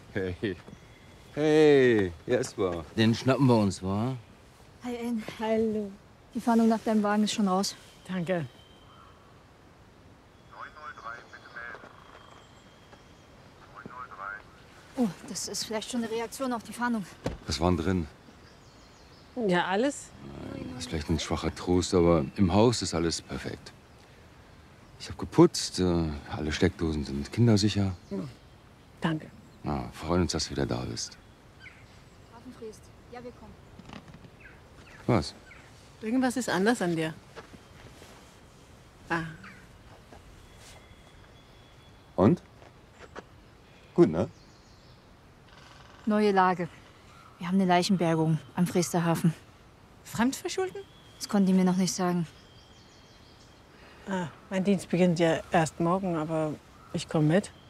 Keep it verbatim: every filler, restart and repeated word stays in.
Hey. Hey, Jesper. Den schnappen wir uns, wa? Hi, Ann. Hallo. Die Fahndung nach deinem Wagen ist schon raus. Danke. neun null drei, bitte melden. neun null drei. Oh, das ist vielleicht schon eine Reaktion auf die Fahndung. Was war denn drin? Ja, alles? Das ist vielleicht ein schwacher Trost, aber im Haus ist alles perfekt. Ich habe geputzt, äh, alle Steckdosen sind kindersicher. Danke. Ja, freuen uns, dass du wieder da bist. Hafenfriest. Ja, wir kommen. Was? Irgendwas ist anders an dir. Ah, Und? Gut, ne? Neue Lage. Wir haben eine Leichenbergung am Friester Hafen. Fremdverschulden? Das konnten die mir noch nicht sagen. Ah, mein Dienst beginnt ja erst morgen, aber ich komme mit.